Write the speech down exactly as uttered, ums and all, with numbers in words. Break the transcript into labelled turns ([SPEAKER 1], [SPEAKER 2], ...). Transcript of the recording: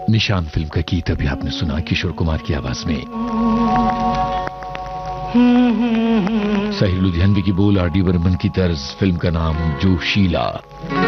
[SPEAKER 1] निशान फिल्म का गीत अभी आपने सुना किशोर कुमार की आवाज में। साहिर लुधियानवी की बोल, आर डी बर्मन की तर्ज, फिल्म का नाम जोशीला।